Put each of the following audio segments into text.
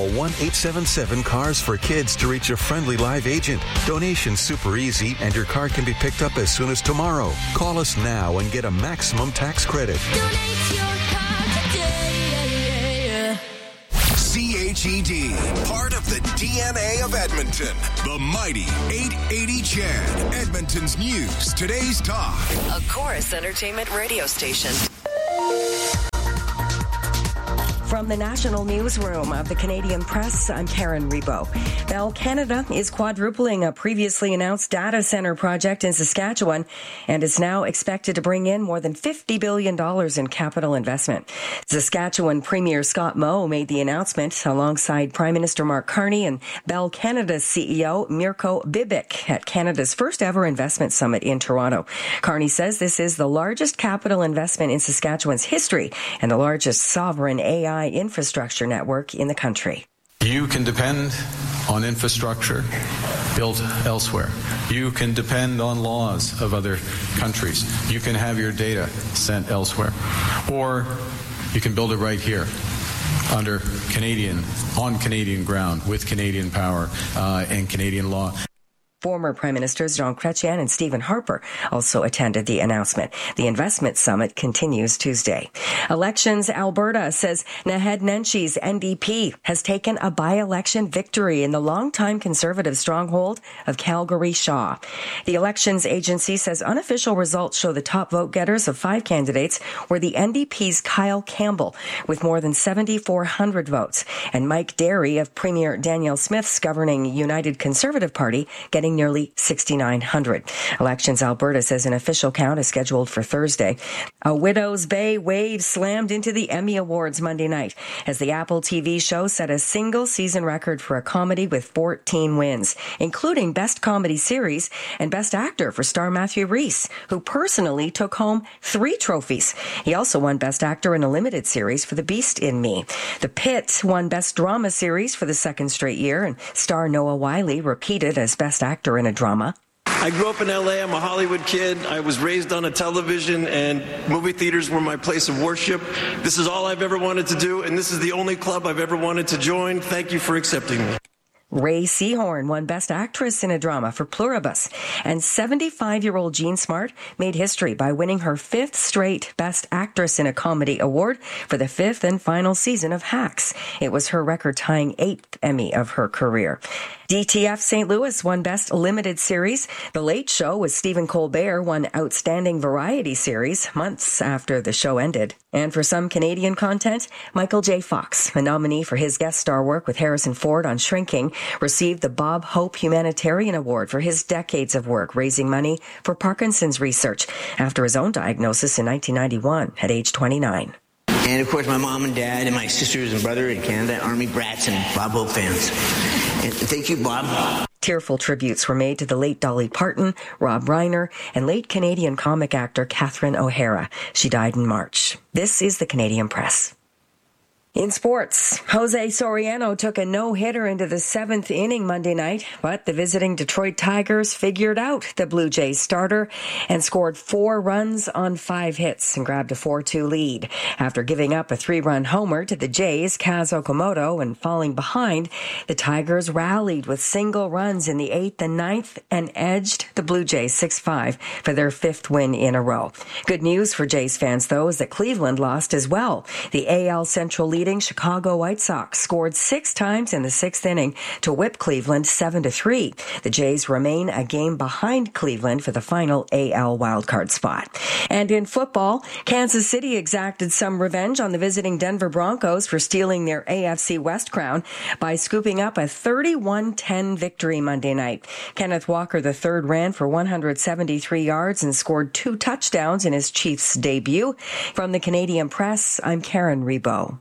1-877-CARS-FOR-KIDS to reach a friendly live agent. Donation's super easy, and your car can be picked up as soon as tomorrow. Call us now and get a maximum tax credit. Donate your car today. CHED, part of the DNA of Edmonton. The mighty 880 CHED, Edmonton's news, today's talk. A Chorus Entertainment radio station. From the National Newsroom of the Canadian Press, I'm Karen Rebo. Bell Canada is quadrupling a previously announced data center project in Saskatchewan and is now expected to bring in more than $50 billion in capital investment. Saskatchewan Premier Scott Moe made the announcement alongside Prime Minister Mark Carney and Bell Canada's CEO Mirko Bibic at Canada's first ever investment summit in Toronto. Carney says this is the largest capital investment in Saskatchewan's history and the largest sovereign AI infrastructure network in the country. You can depend on infrastructure built elsewhere. You can depend on laws of other countries. You can have your data sent elsewhere. Or you can build it right here on Canadian ground with Canadian power and Canadian law. Former Prime Ministers Jean Chrétien and Stephen Harper also attended the announcement. The investment summit continues Tuesday. Elections Alberta says Naheed Nenshi's NDP has taken a by-election victory in the longtime Conservative stronghold of Calgary Shaw. The elections agency says unofficial results show the top vote getters of 5 candidates were the NDP's Kyle Campbell with more than 7,400 votes and Mike Derry of Premier Danielle Smith's governing United Conservative Party getting nearly 6,900. Elections Alberta says an official count is scheduled for Thursday. A Widow's Bay wave slammed into the Emmy Awards Monday night as the Apple TV show set a single season record for a comedy with 14 wins, including Best Comedy Series and Best Actor for star Matthew Rhys, who personally took home 3 trophies. He also won Best Actor in a limited series for The Beast in Me. The Pit won Best Drama Series for the second straight year, and star Noah Wyle repeated as Best Actor in a drama. I grew up in LA. I'm a Hollywood kid. I was raised on a television, and movie theaters were my place of worship. This is all I've ever wanted to do, and this is the only club I've ever wanted to join. Thank you for accepting me. Ray Seahorn won Best Actress in a Drama for Pluribus, and 75-year-old Jean Smart made history by winning her 5th straight Best Actress in a Comedy award for the 5th and final season of Hacks. It was her record-tying 8th Emmy of her career. DTF St. Louis won Best Limited Series. The Late Show with Stephen Colbert won Outstanding Variety Series months after the show ended. And for some Canadian content, Michael J. Fox, a nominee for his guest star work with Harrison Ford on Shrinking, received the Bob Hope Humanitarian Award for his decades of work raising money for Parkinson's research after his own diagnosis in 1991 at age 29. And, of course, my mom and dad and my sisters and brother in Canada, Army brats and Bob Hope fans. And thank you, Bob. Tearful tributes were made to the late Dolly Parton, Rob Reiner, and late Canadian comic actor Catherine O'Hara. She died in March. This is the Canadian Press. In sports, Jose Soriano took a no-hitter into the 7th inning Monday night, but the visiting Detroit Tigers figured out the Blue Jays starter and scored 4 runs on 5 hits and grabbed a 4-2 lead. After giving up a 3-run homer to the Jays' Kaz Okamoto and falling behind, the Tigers rallied with single runs in the 8th and 9th and edged the Blue Jays 6-5 for their 5th win in a row. Good news for Jays fans, though, is that Cleveland lost as well. The AL Central leading Chicago White Sox scored 6 times in the 6th inning to whip Cleveland 7-3. The Jays remain a game behind Cleveland for the final AL wildcard spot. And in football, Kansas City exacted some revenge on the visiting Denver Broncos for stealing their AFC West crown by scooping up a 31-10 victory Monday night. Kenneth Walker III ran for 173 yards and scored 2 touchdowns in his Chiefs debut. From the Canadian Press, I'm Karen Rebo.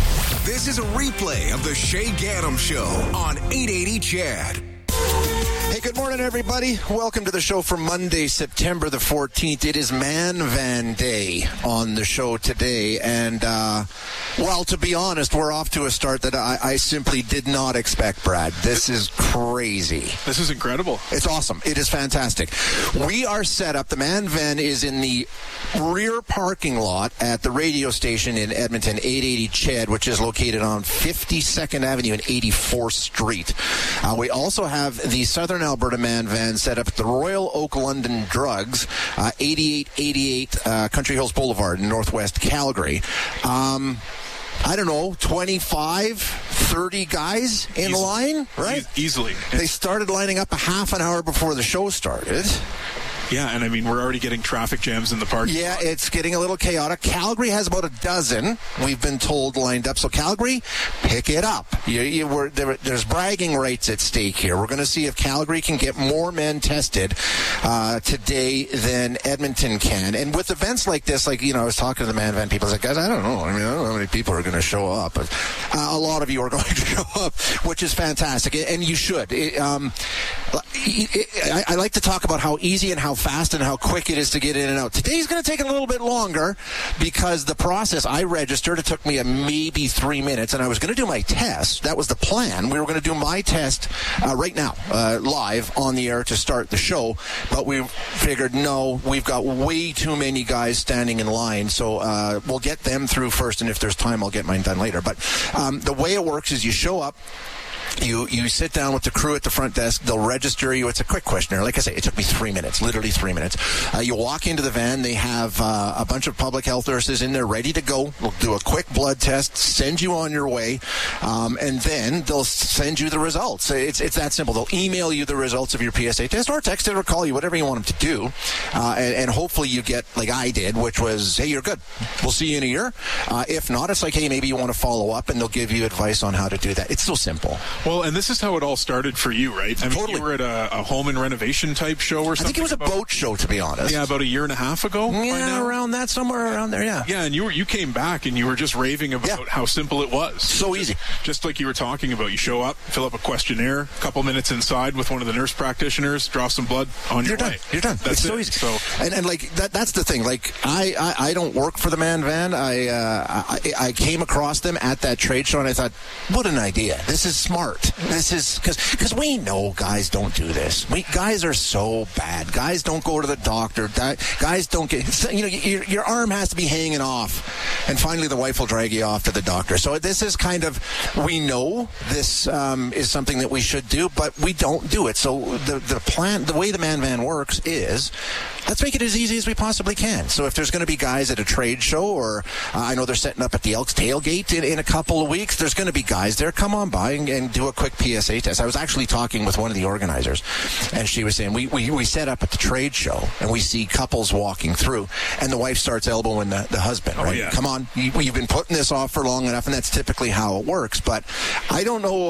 This is a replay of the Shay Gaddam Show on 880 CHED. Hey, good morning, everybody. Welcome to the show for Monday, September the 14th. It is Man Van Day on the show today. And, well, to be honest, we're off to a start that I simply did not expect, Brad. This is crazy. This is incredible. It's awesome. It is fantastic. We are set up. The Man Van is in the rear parking lot at the radio station in Edmonton, 880 CHED, which is located on 52nd Avenue and 84th Street. We also have the Southern Alberta Man Van set up at the Royal Oak London Drugs, 8888 Country Hills Boulevard in Northwest Calgary. I don't know, 25, 30 guys in line, right? Easily. They started lining up a half an hour before the show started. Yeah, and I mean, we're already getting traffic jams in the park. Yeah, it's getting a little chaotic. Calgary has about a dozen, we've been told, lined up. So Calgary, pick it up. There's bragging rights at stake here. We're going to see if Calgary can get more men tested today than Edmonton can. And with events like this, like, I was talking to the Man Van people. I was like, guys, I don't know. I don't know how many people are going to show up. But a lot of you are going to show up, which is fantastic. And you should. I like to talk about how easy and how fast and how quick it is to get in and out. Today's going to take a little bit longer because the process, I registered, it took me maybe 3 minutes, and I was going to do my test. That was the plan. We were going to do my test right now, live on the air to start the show, but we figured, no, we've got way too many guys standing in line, so we'll get them through first, and if there's time, I'll get mine done later. But the way it works is you show up, You sit down with the crew at the front desk. They'll register you. It's a quick questionnaire. Like I say, it took me 3 minutes, literally 3 minutes. You walk into the van. They have a bunch of public health nurses in there ready to go. We'll do a quick blood test, send you on your way, and then they'll send you the results. It's that simple. They'll email you the results of your PSA test or text it or call you, whatever you want them to do. And hopefully you get, like I did, which was, hey, you're good. We'll see you in a year. If not, it's like, hey, maybe you want to follow up, and they'll give you advice on how to do that. It's so simple. Well, and this is how it all started for you, right? I mean, totally. You were at a home and renovation type show or something. I think it was a boat show, to be honest. Yeah, about a year and a half ago. Yeah, around that, somewhere around there, yeah. Yeah, and you came back and you were just raving about how simple it was. So easy. Just like you were talking about. You show up, fill up a questionnaire, a couple minutes inside with one of the nurse practitioners, draw some blood on your way. You're done. That's so easy. So, and like that's the thing. Like I don't work for the Man Van. I came across them at that trade show and I thought, what an idea. This is smart. This is because we know guys don't do this. Guys are so bad. Guys don't go to the doctor. Guys don't get, your arm has to be hanging off, and finally the wife will drag you off to the doctor. So this is kind of, we know this is something that we should do, but we don't do it. So the plan, the way the Man Van works is, let's make it as easy as we possibly can. So if there's going to be guys at a trade show, or I know they're setting up at the Elks Tailgate in a couple of weeks, there's going to be guys there. Come on by and do a quick PSA test. I was actually talking with one of the organizers, and she was saying, we set up at the trade show, and we see couples walking through, and the wife starts elbowing the husband, right? Yeah. Come on, you've been putting this off for long enough, and that's typically how it works. But I don't know,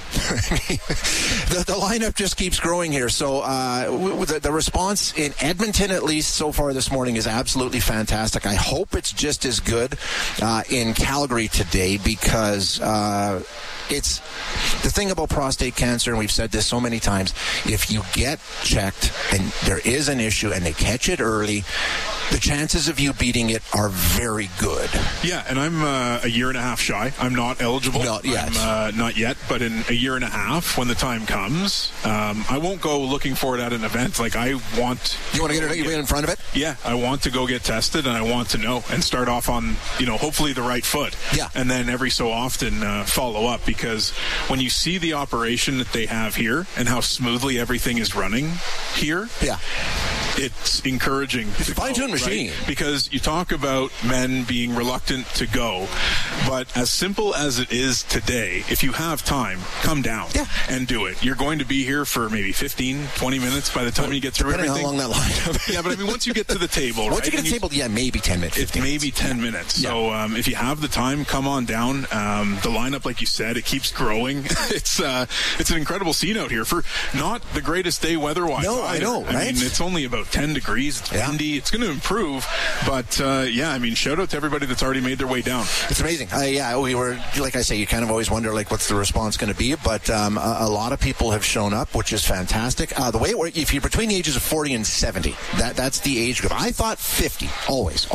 the lineup just keeps growing here. So the response in Edmonton, at least so far this morning, is absolutely fantastic. I hope it's just as good in Calgary today, because it's the thing about prostate cancer, and we've said this so many times, if you get checked and there is an issue and they catch it early, the chances of you beating it are very good. Yeah, and I'm a year and a half shy. I'm not eligible. Not yet. Not yet, but in a year and a half, when the time comes, I won't go looking for it at an event. Like, I want... You want to get in front of it? Yeah, I want to go get tested, and I want to know and start off on, hopefully the right foot. Yeah. And then every so often follow up, because when you see the operation that they have here and how smoothly everything is running here... Yeah. It's encouraging. It's a fine-tuned machine. Right? Because you talk about men being reluctant to go, but as simple as it is today, if you have time, come down and do it. You're going to be here for maybe 15, 20 minutes by the time you get through everything. Depending how long that line. Yeah, but I mean, once you get to the table, once you get to the table, maybe 10 minutes. It's maybe 10 minutes. Yeah. So if you have the time, come on down. The lineup, like you said, it keeps growing. It's an incredible scene out here for not the greatest day weather-wise. No, I know, right? I mean, it's only only about 10 degrees. It's windy. It's going to improve. But, shout out to everybody that's already made their way down. It's amazing. We were, like I say, you kind of always wonder, what's the response going to be? But a lot of people have shown up, which is fantastic. The way it works, if you're between the ages of 40 and 70, that's the age group. I thought 50, always.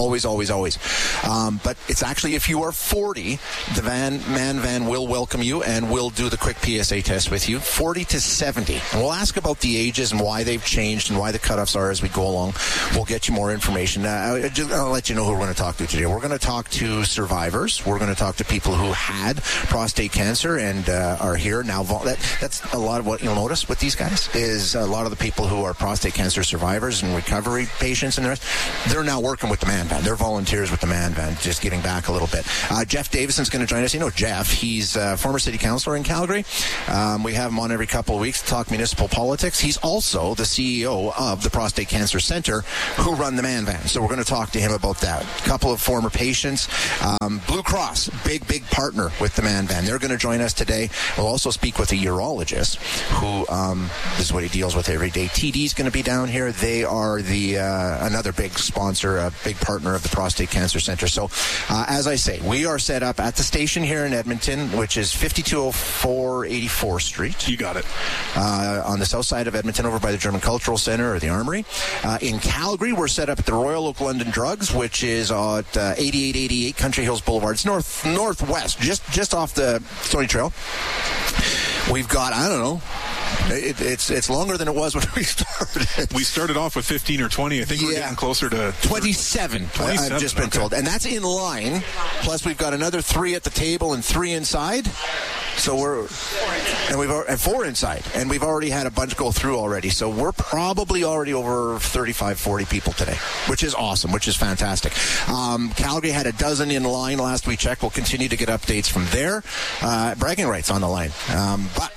But it's actually, if you are 40, the Man Van will welcome you and will do the quick PSA test with you. 40 to 70. And we'll ask about the ages and why they've changed and why the cutoffs are as we go along. We'll get you more information. I'll let you know who we're going to talk to today. We're going to talk to survivors. We're going to talk to people who had prostate cancer and are here now. That's a lot of what you'll notice with these guys is a lot of the people who are prostate cancer survivors and recovery patients and the rest, they're now working with the Man Van. They're volunteers with the Man Van, just giving back a little bit. Jeff Davison's going to join us. You know Jeff. He's a former city councilor in Calgary. We have him on every couple of weeks to talk municipal politics. He's also the CEO of the Prostate Cancer Center who run the Man Van. So we're going to talk to him about that. A couple of former patients. Blue Cross, big partner with the Man Van. They're going to join us today. We'll also speak with a urologist who, this is what he deals with every day. TD's going to be down here. They are the another big sponsor, a big partner of the Prostate Cancer Center. So, as I say, we are set up at the station here in Edmonton, which is 5204 84th Street. You got it. On the south side of Edmonton, over by the German Cultural Center or the Armory. In Calgary, we're set up at the Royal Oak London Drugs, which is at 8888 Country Hills Boulevard. It's northwest, just off the Stony Trail. We've got, I don't know, it's longer than it was when we started. We started off with 15 or 20. I think we're getting closer to 27. I've just been told. And that's in line. Plus, we've got another 3 at the table and 3 inside. So we've 4 inside, and we've already had a bunch go through already. So we're probably already over 35, 40 people today, which is awesome, which is fantastic. Calgary had a dozen in line last we checked. We'll continue to get updates from there. Bragging rights on the line. But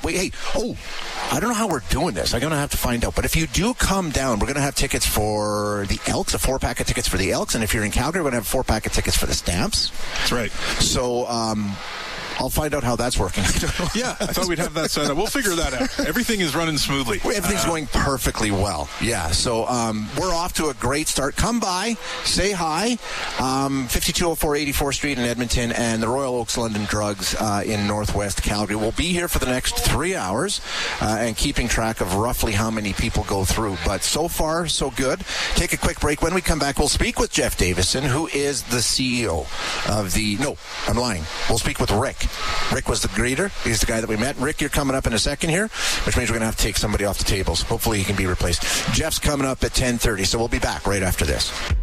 I don't know how we're doing this. I'm going to have to find out. But if you do come down, we're going to have tickets for the Elks, a 4-pack of tickets for the Elks. And if you're in Calgary, we're going to have a 4-pack of tickets for the Stamps. That's right. So, I'll find out how that's working. Yeah, I thought we'd have that set up. We'll figure that out. Everything is running smoothly. Everything's going perfectly well. Yeah, so we're off to a great start. Come by, say hi. 5204 84th Street in Edmonton and the Royal Oaks London Drugs in Northwest Calgary. We'll be here for the next 3 hours and keeping track of roughly how many people go through. But so far, so good. Take a quick break. When we come back, we'll speak with Jeff Davison, who is the CEO of the... No, I'm lying. We'll speak with Rick. Rick was the greeter. He's the guy that we met. Rick, you're coming up in a second here, which means we're going to have to take somebody off the tables. Hopefully he can be replaced. Jeff's coming up at 10:30, so we'll be back right after this.